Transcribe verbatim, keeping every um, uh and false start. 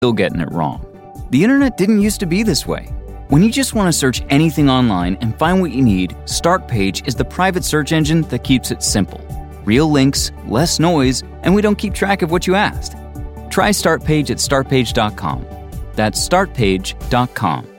still getting it wrong. The internet didn't used to be this way. When you just want to search anything online and find what you need, Startpage is the private search engine that keeps it simple. Real links, less noise, and we don't keep track of what you asked. Try Startpage at startpage dot com. That's startpage dot com.